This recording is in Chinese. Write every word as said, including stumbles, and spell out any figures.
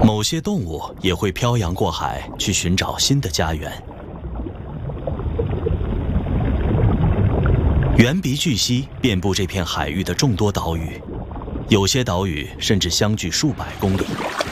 某些动物也会漂洋过海去寻找新的家园。圆鼻巨蜥遍布这片海域的众多岛屿，有些岛屿甚至相距数百公里。